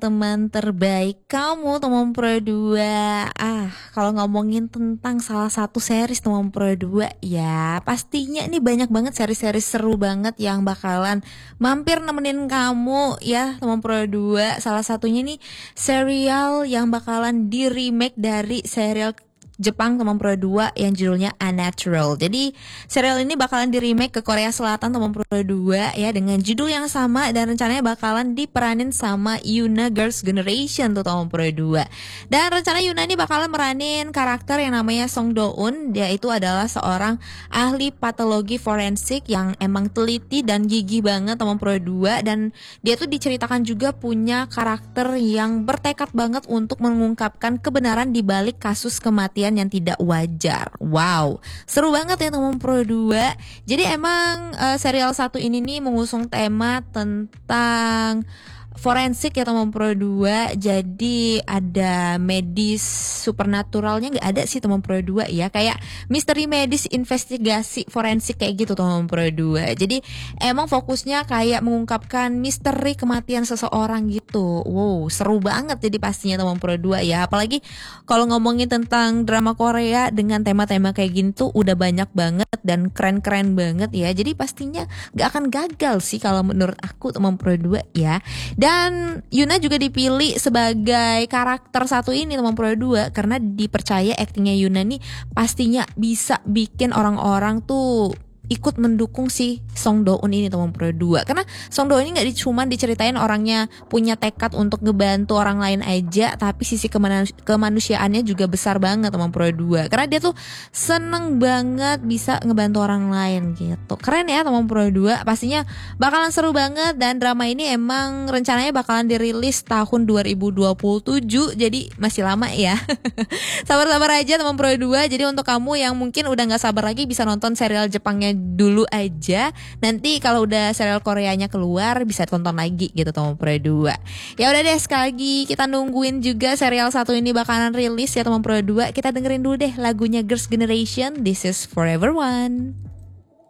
teman terbaik kamu teman Pro 2. Kalau ngomongin tentang salah satu series teman Pro 2 ya, pastinya nih banyak banget series-series seru banget yang bakalan mampir nemenin kamu ya teman Pro 2. Salah satunya nih serial yang bakalan di-remake dari serial Jepang teman Pro 2 yang judulnya Unnatural. Jadi serial ini bakalan di-remake ke Korea Selatan teman Pro 2 ya dengan judul yang sama dan rencananya bakalan diperanin sama Yuna Girls' Generation tuh teman Pro 2. Dan rencana Yuna ini bakalan meranin karakter yang namanya Song Do-eun. Dia itu adalah seorang ahli patologi forensik yang emang teliti dan gigih banget teman Pro 2, dan dia tuh diceritakan juga punya karakter yang bertekad banget untuk mengungkapkan kebenaran di balik kasus kematian yang tidak wajar. Wow, seru banget ya teman Pro 2. Jadi emang serial satu ini nih mengusung tema tentang forensik ya teman Pro 2. Jadi ada medis supernaturalnya nggak ada sih teman Pro 2 ya, kayak misteri medis investigasi forensik kayak gitu teman Pro 2. Jadi emang fokusnya kayak mengungkapkan misteri kematian seseorang gitu. Wow, seru banget jadi pastinya teman Pro 2 ya. Apalagi kalau ngomongin tentang drama Korea dengan tema-tema kayak gini tuh udah banyak banget dan keren-keren banget ya. Jadi pastinya nggak akan gagal sih kalau menurut aku teman Pro 2 ya. Dan Yuna juga dipilih sebagai karakter satu ini teman Pro 2 karena dipercaya aktingnya Yuna nih pastinya bisa bikin orang-orang tuh ikut mendukung si Song Do-eun ini teman Pro 2. Karena Song Do-eun ini gak cuma diceritain orangnya punya tekad untuk ngebantu orang lain aja, tapi sisi kemanusiaannya juga besar banget teman Pro 2. Karena dia tuh seneng banget bisa ngebantu orang lain gitu. Keren ya teman Pro 2. Pastinya bakalan seru banget, dan drama ini emang rencananya bakalan dirilis tahun 2027. Jadi masih lama ya. Sabar-sabar aja teman Pro 2. Jadi untuk kamu yang mungkin udah gak sabar lagi bisa nonton serial Jepangnya dulu aja. Nanti kalau udah serial Koreanya keluar bisa tonton lagi gitu teman Pro 2. Ya udah deh, sekali lagi kita nungguin juga serial satu ini bakalan rilis ya teman Pro 2. Kita dengerin dulu deh lagunya Girls' Generation, This Is Forever One.